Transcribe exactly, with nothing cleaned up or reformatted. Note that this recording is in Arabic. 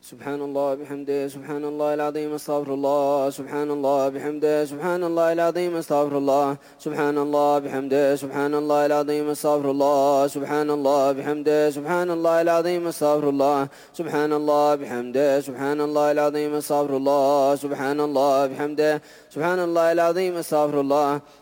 سبحان الله بحمده سبحان الله العظيم استغفر الله سبحان الله بحمده سبحان الله العظيم استغفر الله سبحان الله بحمده سبحان الله العظيم استغفر الله سبحان الله بحمده سبحان الله العظيم استغفر الله سبحان الله بحمده سبحان الله العظيم استغفر الله سبحان الله بحمده سبحان الله العظيم استغفر الله